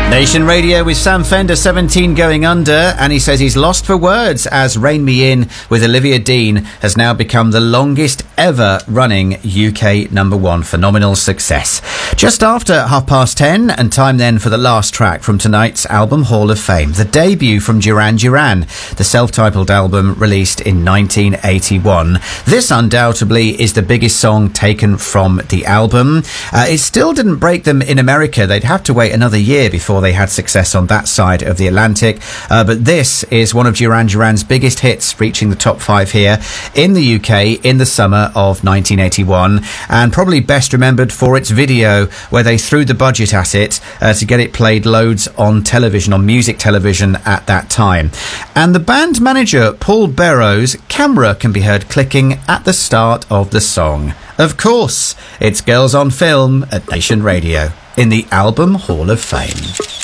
Nation Radio with Sam Fender, 17 going under, and he says he's lost for words as Rain Me In with Olivia Dean has now become the longest ever running UK number one. Phenomenal success. Just after 10:30, and time then for the last track from tonight's album Hall of Fame, the debut from Duran Duran, the self-titled album released in 1981. This undoubtedly is the biggest song taken from the album. It still didn't break them in America. They'd have to wait another year before they had success on that side of the Atlantic, but this is one of Duran Duran's biggest hits, reaching the top 5 here in the UK in the summer of 1981, and probably best remembered for its video where they threw the budget at it to get it played loads on television, on music television at that time. And the band manager Paul Barrow's camera can be heard clicking at the start of the song. Of course, it's Girls on Film at Nation Radio in the Album Hall of Fame.